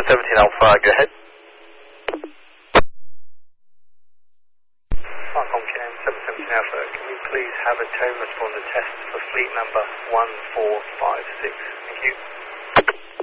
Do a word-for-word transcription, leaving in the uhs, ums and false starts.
seventeen Alpha, go ahead. Marcom K M seven seventeen Alpha, can we please have a tone responder test for fleet number one four five six? Thank you.